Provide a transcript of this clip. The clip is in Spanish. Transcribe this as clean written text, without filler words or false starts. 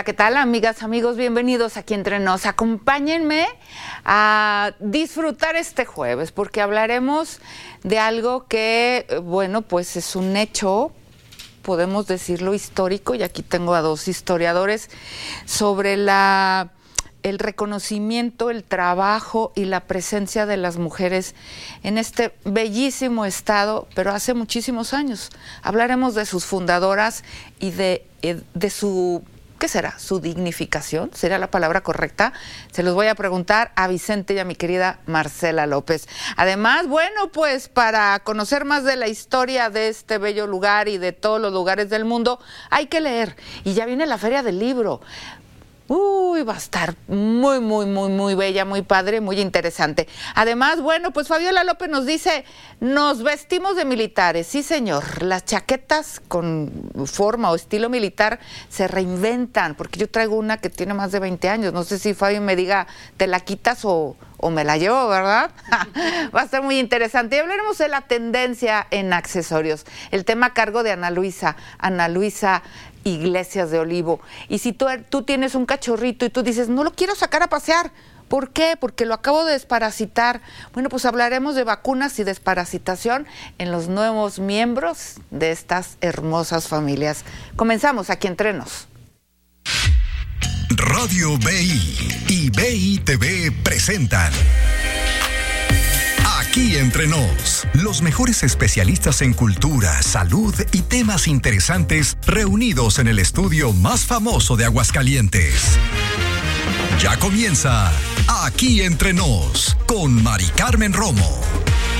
Hola, ¿qué tal, amigas, amigos? Bienvenidos aquí entre nos. Acompáñenme a disfrutar este jueves, porque hablaremos de algo que, bueno, pues es un hecho, podemos decirlo, histórico, y aquí tengo a dos historiadores sobre el reconocimiento, el trabajo y la presencia de las mujeres en este bellísimo estado, pero hace muchísimos años. Hablaremos de sus fundadoras y de su, ¿qué será? ¿Su dignificación? ¿Será la palabra correcta? Se los voy a preguntar a Vicente y a mi querida Marcela López. Además, bueno, pues para conocer más de la historia de este bello lugar y de todos los lugares del mundo, hay que leer. Y ya viene la Feria del Libro. Uy, va a estar muy bella, muy padre, muy interesante. Además, bueno, pues Fabiola López nos dice, nos vestimos de militares. Sí, señor, las chaquetas con forma o estilo militar se reinventan, porque yo traigo una que tiene más de 20 años. No sé si Fabio me diga, ¿te la quitas o me la llevo, verdad? Va a estar muy interesante. Y hablaremos de la tendencia en accesorios. El tema a cargo de Ana Luisa Iglesias de Olivo. Y si tú tienes un cachorrito y tú dices, no lo quiero sacar a pasear, ¿por qué? Porque lo acabo de desparasitar. Bueno, pues hablaremos de vacunas y desparasitación en los nuevos miembros de estas hermosas familias. Comenzamos aquí entre nos. Radio BI y BI TV presentan Aquí entre nos, los mejores especialistas en cultura, salud y temas interesantes reunidos en el estudio más famoso de Aguascalientes. Ya comienza Aquí entre nos con Mari Carmen Romo.